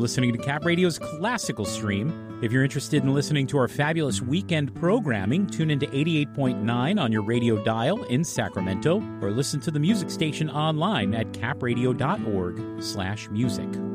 listening to Cap Radio's Classical Stream. If you're interested in listening to our fabulous weekend programming, tune into 88.9 on your radio dial in Sacramento, or listen to the music station online at capradio.org/music.